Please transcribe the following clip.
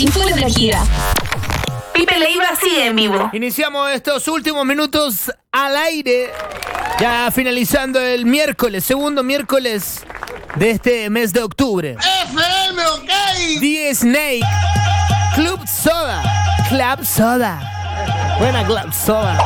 sin full energía. Pipe Leiva sigue en vivo. Iniciamos estos últimos minutos al aire, ya finalizando el miércoles, segundo miércoles de este mes de octubre. FM, ok. The Snake, Club Soda. Buena Club Soda.